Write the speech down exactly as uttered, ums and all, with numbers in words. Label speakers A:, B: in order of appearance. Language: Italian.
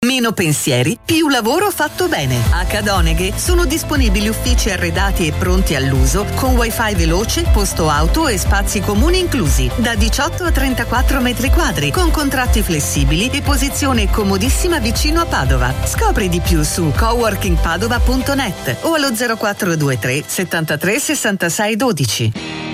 A: Meno pensieri, più lavoro fatto bene. A Cadoneghe sono disponibili uffici arredati e pronti all'uso con wifi veloce, posto auto e spazi comuni inclusi. Da diciotto a trentaquattro metri quadri, con contratti flessibili e posizione comodissima vicino a Padova. Scopri di più su coworking padova punto net o allo zero quattro due tre settantatré sessantasei dodici.